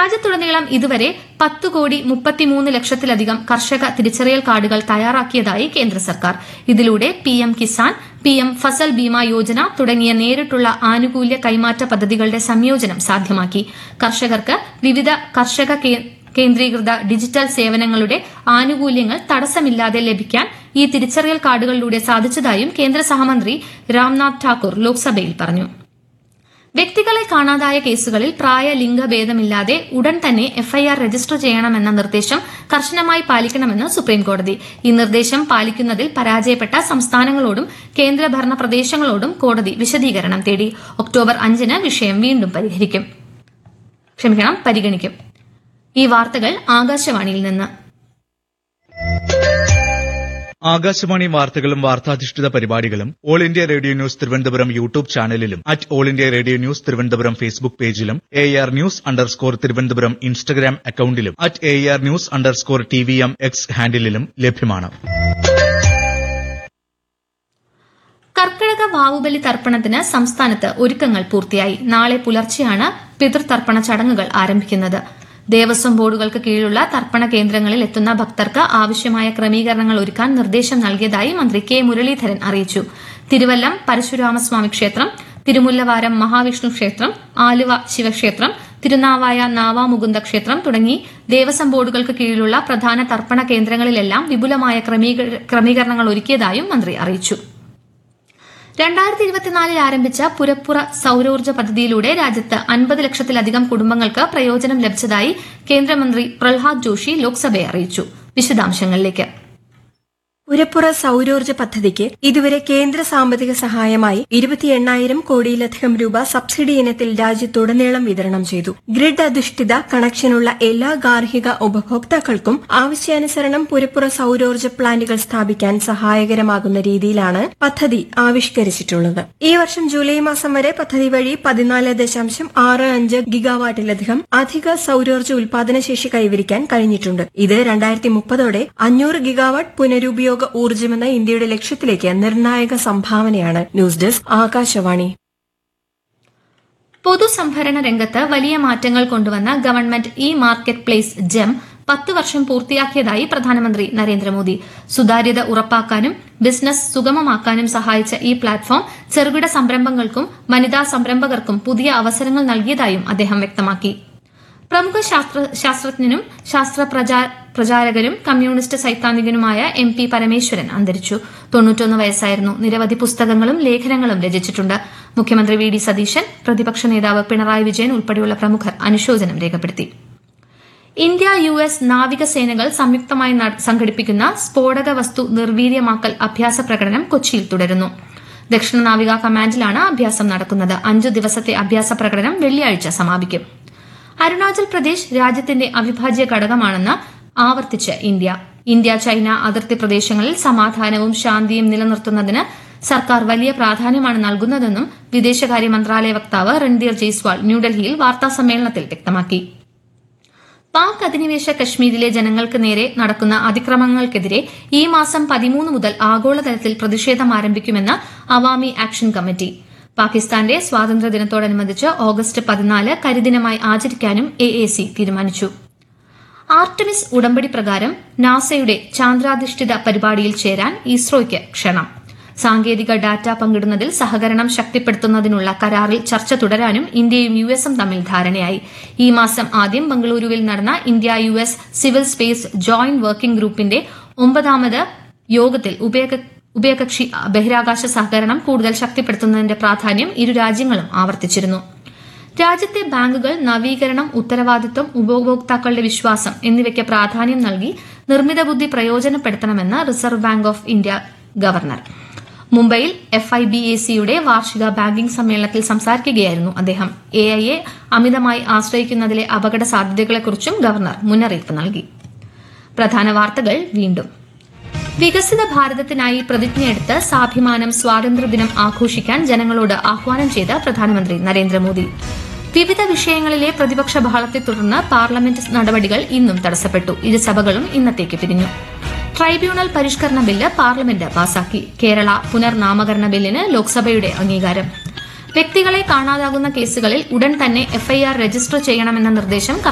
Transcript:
രാജ്യത്തുടനീളം ഇതുവരെ 10,33,00,000-ലധികം കർഷക തിരിച്ചറിയൽ കാർഡുകൾ തയ്യാറാക്കിയതായി കേന്ദ്ര സർക്കാർ. ഇതിലൂടെ പിഎം കിസാൻ, പിഎം ഫസൽ ബീമ യോജന തുടങ്ങിയ നേരിട്ടുള്ള ആനുകൂല്യ കൈമാറ്റ പദ്ധതികളുടെ സംയോജനം സാധ്യമാക്കി. കർഷകർക്ക് വിവിധ കർഷക കേന്ദ്രീകൃത ഡിജിറ്റൽ സേവനങ്ങളുടെ ആനുകൂല്യങ്ങൾ തടസ്സമില്ലാതെ ലഭിക്കാൻ ഈ തിരിച്ചറിയൽ കാർഡുകളിലൂടെ സാധിച്ചതായും കേന്ദ്ര സഹമന്ത്രി രാംനാഥ് ഠാക്കൂർ ലോക്സഭയിൽ പറഞ്ഞു. വ്യക്തികളെ കാണാതായ കേസുകളിൽ പ്രായ ലിംഗഭേദമില്ലാതെ ഉടൻ തന്നെ എഫ്ഐആർ രജിസ്റ്റർ ചെയ്യണമെന്ന നിർദ്ദേശം കർശനമായി പാലിക്കണമെന്ന് സുപ്രീംകോടതി. ഈ നിർദ്ദേശം പാലിക്കുന്നതിൽ പരാജയപ്പെട്ട സംസ്ഥാനങ്ങളോടും കേന്ദ്രഭരണ പ്രദേശങ്ങളോടും കോടതി വിശദീകരണം തേടി. ഒക്ടോബർ 5-ന് വിഷയം വീണ്ടും പരിഗണിക്കും. ഈ വാർത്തകൾ ആകാശവാണിയിൽ നിന്ന്. ആകാശവാണി വാർത്തകളും വാർത്താധിഷ്ഠിത പരിപാടികളും all India radio news Thiruvananthapuram YouTube ചാനലിലും all India radio news Thiruvananthapuram Facebook പേജിലും AR News_ തിരുവനന്തപുരം ഇൻസ്റ്റഗ്രാം അക്കൌണ്ടിലും AR News_TVM X ഹാൻഡിലും ലഭ്യമാണ്. കർക്കിടക വാവുബലി തർപ്പണത്തിന് സംസ്ഥാനത്ത് ഒരുക്കങ്ങൾ പൂർത്തിയായി. നാളെ പുലർച്ചെയാണ് പിതൃതർപ്പണ ചടങ്ങുകൾ ആരംഭിക്കുന്നത്. ദേവസ്വം ബോർഡുകൾക്ക് കീഴിലുള്ള തർപ്പണ കേന്ദ്രങ്ങളിൽ എത്തുന്ന ഭക്തർക്ക് ആവശ്യമായ ക്രമീകരണങ്ങൾ ഒരുക്കാൻ നിർദ്ദേശം നൽകിയതായി മന്ത്രി കെ മുരളീധരൻ അറിയിച്ചു. തിരുവല്ലം പരശുരാമസ്വാമി ക്ഷേത്രം, തിരുമുല്ലവാരം മഹാവിഷ്ണു ക്ഷേത്രം, ആലുവ ശിവക്ഷേത്രം, തിരുനാവായ നാവാമുകുന്ദ ക്ഷേത്രം തുടങ്ങി ദേവസ്വം ബോർഡുകൾക്ക് കീഴിലുള്ള പ്രധാന തർപ്പണ കേന്ദ്രങ്ങളിലെല്ലാം വിപുലമായ ക്രമീകരണങ്ങൾ ഒരുക്കിയതായും മന്ത്രി അറിയിച്ചു. 2024 ആരംഭിച്ച പുരപ്പുറ സൌരോർജ്ജ പദ്ധതിയിലൂടെ രാജ്യത്ത് 50 ലക്ഷത്തിലധികം കുടുംബങ്ങൾക്ക് പ്രയോജനം ലഭിച്ചതായി കേന്ദ്രമന്ത്രി പ്രഹ്ലാദ് ജോഷി ലോക്സഭയെ അറിയിച്ചു. വിശദാംശങ്ങളിലേക്ക്. പുരപ്പുറ സൌരോർജ്ജ പദ്ധതിക്ക് ഇതുവരെ കേന്ദ്ര സാമ്പത്തിക സഹായമായി 28,000 കോടിയിലധികം രൂപ സബ്സിഡി ഇനത്തിൽ രാജ്യത്തുടനീളം വിതരണം ചെയ്തു. ഗ്രിഡ് അധിഷ്ഠിത കണക്ഷനുള്ള എല്ലാ ഗാർഹിക ഉപഭോക്താക്കൾക്കും ആവശ്യാനുസരണം പുരപ്പുറ സൌരോർജ്ജ പ്ലാന്റുകൾ സ്ഥാപിക്കാൻ സഹായകരമാകുന്ന രീതിയിലാണ് പദ്ധതി ആവിഷ്കരിച്ചിട്ടുള്ളത്. ഈ വർഷം ജൂലൈ മാസം വരെ പദ്ധതി വഴി 14.65 ഗിഗാവാട്ടിലധികം അധിക സൌരോർജ്ജ ഉൽപാദനശേഷി കൈവരിക്കാൻ കഴിഞ്ഞിട്ടുണ്ട്. ഇത് 2030ഓടെ 500 ഗിഗാവാട്ട് പുനരുപയോഗ ഊർജ്ജമെന്ന ഇന്ത്യയുടെ ലക്ഷ്യത്തിലേക്ക് നിർണായക സംഭാവനയാണ്. News desk Akashvani. പൊതുസംഭരണ രംഗത്ത് വലിയ മാറ്റങ്ങൾ കൊണ്ടുവന്ന ഗവൺമെന്റ് മാർക്കറ്റ് പ്ലേസ് ജെം 10 വർഷം പൂർത്തിയാക്കിയതായി പ്രധാനമന്ത്രി നരേന്ദ്രമോദി. സുതാര്യത ഉറപ്പാക്കാനും ബിസിനസ് സുഗമമാക്കാനും സഹായിച്ച ഈ പ്ലാറ്റ്ഫോം ചെറുകിട സംരംഭങ്ങൾക്കും വനിതാ സംരംഭകർക്കും പുതിയ അവസരങ്ങൾ നൽകിയതായും അദ്ദേഹം വ്യക്തമാക്കി. പ്രമുഖ ശാസ്ത്രജ്ഞനും ശാസ്ത്ര പ്രചാരകരും കമ്മ്യൂണിസ്റ്റ് സൈദ്ധാന്തികനുമായ MP പരമേശ്വരൻ അന്തരിച്ചു. 91 വയസ്സായിരുന്നു. നിരവധി പുസ്തകങ്ങളും ലേഖനങ്ങളും രചിച്ചിട്ടുണ്ട്. മുഖ്യമന്ത്രി VD സതീശൻ, പ്രതിപക്ഷ നേതാവ് പിണറായി വിജയൻ ഉൾപ്പെടെയുള്ള പ്രമുഖർ അനുശോചനം രേഖപ്പെടുത്തി. ഇന്ത്യ US നാവികസേനകൾ സംയുക്തമായി സംഘടിപ്പിക്കുന്ന സ്ഫോടക വസ്തു നിർവീര്യമാക്കൽ അഭ്യാസ പ്രകടനം കൊച്ചിയിൽ തുടരുന്നു. ദക്ഷിണ നാവിക കമാൻഡിലാണ് അഭ്യാസം നടക്കുന്നത്. 5 ദിവസത്തെ അഭ്യാസ പ്രകടനം വെള്ളിയാഴ്ച സമാപിക്കും. അരുണാചൽ പ്രദേശ് രാജ്യത്തിന്റെ അവിഭാജ്യ ഘടകമാണെന്ന് ആവർത്തിച്ച് ഇന്ത്യ ചൈന അതിർത്തി പ്രദേശങ്ങളിൽ സമാധാനവും ശാന്തിയും നിലനിർത്തുന്നതിന് സർക്കാർ വലിയ പ്രാധാന്യമാണ് നൽകുന്നതെന്നും വിദേശകാര്യ മന്ത്രാലയ വക്താവ് രൺധീർ ജയ്സ്വാൾ ന്യൂഡൽഹിയിൽ വാർത്താസമ്മേളനത്തിൽ വ്യക്തമാക്കി. പാക് അധിനിവേശ കശ്മീരിലെ ജനങ്ങൾക്ക് നേരെ നടക്കുന്ന അതിക്രമങ്ങൾക്കെതിരെ ഈ മാസം 13 മുതൽ ആഗോളതലത്തിൽ പ്രതിഷേധം ആരംഭിക്കുമെന്ന് അവാമി ആക്ഷൻ കമ്മിറ്റി. പാകിസ്ഥാന്റെ സ്വാതന്ത്ര്യദിനത്തോടനുബന്ധിച്ച് ഓഗസ്റ്റ് 14 കരിദിനമായി ആചരിക്കാനും AAC തീരുമാനിച്ചു. ആർടെമിസ് ഉടമ്പടി പ്രകാരം നാസയുടെ ചാന്ദ്രാധിഷ്ഠിത പരിപാടിയിൽ ചേരാൻ ഇസ്രോയ്ക്ക് ക്ഷണം. സാങ്കേതിക ഡാറ്റ പങ്കിടുന്നതിൽ സഹകരണം ശക്തിപ്പെടുത്തുന്നതിനുള്ള കരാറിൽ ചർച്ച തുടരാനും ഇന്ത്യയും US തമ്മിൽ ധാരണയായി. ഈ മാസം ആദ്യം ബംഗളൂരുവിൽ നടന്ന India US civil space joint working ഗ്രൂപ്പിന്റെ 9ാമത് യോഗത്തിൽ ഉഭയകക്ഷി ബഹിരാകാശ സഹകരണം കൂടുതൽ ശക്തിപ്പെടുത്തുന്നതിന്റെ പ്രാധാന്യം ഇരു രാജ്യങ്ങളും ആവർത്തിച്ചിരുന്നു. രാജ്യത്തെ ബാങ്കുകൾ നവീകരണം, ഉത്തരവാദിത്വം, ഉപഭോക്താക്കളുടെ വിശ്വാസം എന്നിവയ്ക്ക് പ്രാധാന്യം നൽകി നിർമ്മിത ബുദ്ധി പ്രയോജനപ്പെടുത്തണമെന്ന് reserve bank of India governor. മുംബൈയിൽ FIBACയുടെ വാർഷിക ബാങ്കിംഗ് സമ്മേളനത്തിൽ സംസാരിക്കുകയായിരുന്നു അദ്ദേഹം. AI അമിതമായി ആശ്രയിക്കുന്നതിലെ അപകട സാധ്യതകളെക്കുറിച്ചും ഗവർണർ മുന്നറിയിപ്പ് നൽകി. പ്രധാന വാർത്തകൾ വീണ്ടും. വികസിത ഭാരതത്തിനായി പ്രതിജ്ഞയെടുത്ത് സ്വാഭിമാനം സ്വാതന്ത്ര്യദിനം ആഘോഷിക്കാൻ ജനങ്ങളോട് ആഹ്വാനം ചെയ്ത് പ്രധാനമന്ത്രി നരേന്ദ്രമോദി. വിവിധ വിഷയങ്ങളിലെ പ്രതിപക്ഷ ബഹളത്തെ തുടർന്ന് പാർലമെന്റ് നടപടികൾ ഇന്നും തടസ്സപ്പെട്ടു. ഇരുസഭകളും ഇന്നത്തേക്ക് പിരിഞ്ഞു. ട്രൈബ്യൂണൽ പരിഷ്കരണ ബില്ല് പാർലമെന്റ് പാസാക്കി. കേരള പുനർനാമകരണ ബില്ലിന് ലോക്സഭയുടെ അംഗീകാരം. വ്യക്തികളെ കാണാതാകുന്ന കേസുകളിൽ ഉടൻ തന്നെ FIR രജിസ്റ്റർ ചെയ്യണമെന്ന നിർദ്ദേശം